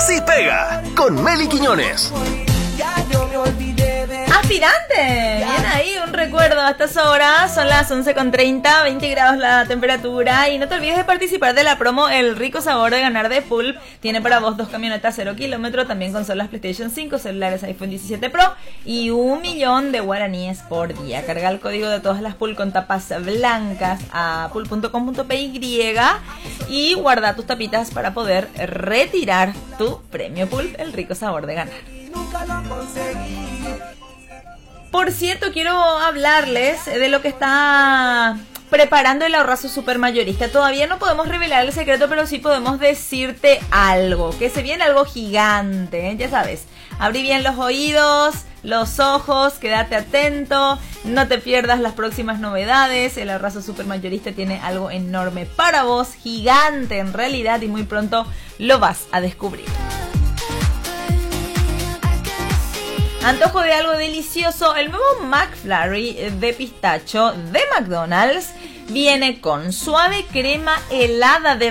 Sí Pega, con Meli Quiñones. Aspirante, bien ahí, un recuerdo a estas horas, son las 11:30, 20 grados la temperatura, y no te olvides de participar de la promo El rico sabor de ganar de Pulp. Tiene para vos 2 camionetas 0 kilómetros, también consolas PlayStation 5, celulares iPhone 17 Pro y 1 millón de guaraníes por día. Carga el código de todas las Pulp con tapas blancas a pulp.com.py y guarda tus tapitas para poder retirar tu premio Pulp, El rico sabor de ganar. Nunca lo conseguí. Por cierto, quiero hablarles de lo que está preparando el ahorrazo supermayorista. Todavía no podemos revelar el secreto, pero sí podemos decirte algo, que se viene algo gigante, ¿eh? Ya sabes, abrí bien los oídos, los ojos, quédate atento, no te pierdas las próximas novedades. El ahorrazo supermayorista tiene algo enorme para vos, gigante en realidad, y muy pronto lo vas a descubrir. Antojo de algo delicioso, el nuevo McFlurry de pistacho de McDonald's viene con suave crema helada de